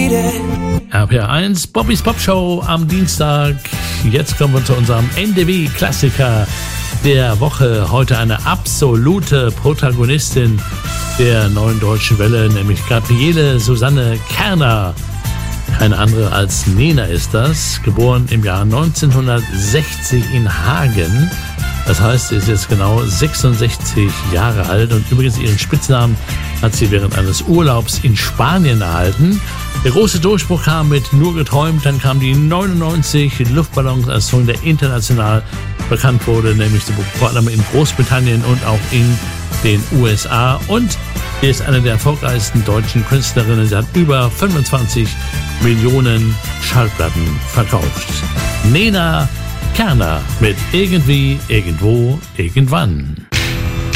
RPR1, Bobbys Pop Show am Dienstag. Jetzt kommen wir zu unserem NDW-Klassiker der Woche. Heute eine absolute Protagonistin der Neuen Deutschen Welle, nämlich Gabriele Susanne Kerner. Keine andere als Nena ist das, geboren im Jahr 1960 in Hagen. Das heißt, sie ist jetzt genau 66 Jahre alt und übrigens ihren Spitznamen hat sie während eines Urlaubs in Spanien erhalten. Der große Durchbruch kam mit Nur geträumt, dann kam die 99 Luftballons als Song, der international bekannt wurde, nämlich vor allem in Großbritannien und auch in den USA. Und sie ist eine der erfolgreichsten deutschen Künstlerinnen. Sie hat über 25 Millionen Schallplatten verkauft. Nena Kerner mit Irgendwie, Irgendwo, Irgendwann.